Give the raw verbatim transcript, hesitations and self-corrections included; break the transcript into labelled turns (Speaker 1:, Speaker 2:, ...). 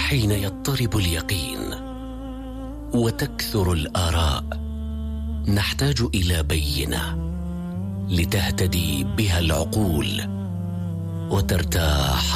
Speaker 1: حين يضطرب اليقين وتكثر الآراء نحتاج إلى بينة لتهتدي بها العقول وترتاح